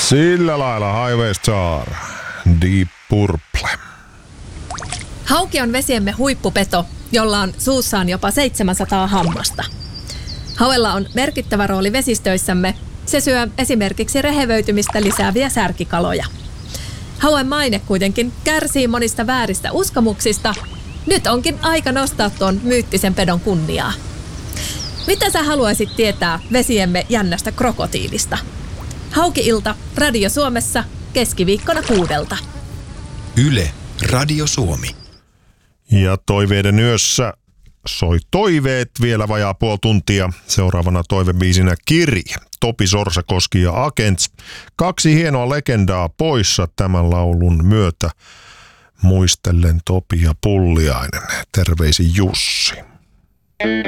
Sillä lailla Highway Star, Deep Purple. Hauki on vesiemme huippupeto, jolla on suussaan jopa 700 hammasta. Hauella on merkittävä rooli vesistöissämme. Se syö esimerkiksi rehevöitymistä lisääviä särkikaloja. Hauen maine kuitenkin kärsii monista vääristä uskomuksista. Nyt onkin aika nostaa tuon myyttisen pedon kunniaa. Mitä sä haluaisit tietää vesiemme jännästä krokotiilista? Hauki-ilta Radio Suomessa keskiviikkona 6. Yle Radio Suomi. Ja toiveiden yössä soi toiveet vielä vajaa puoli tuntia. Seuraavana toivebiisinä Kirje, Topi Sorsakoski ja Agents. 2 hienoa legendaa poissa tämän laulun myötä. Muistellen Topi ja Pulliainen. Terveisin Jussi.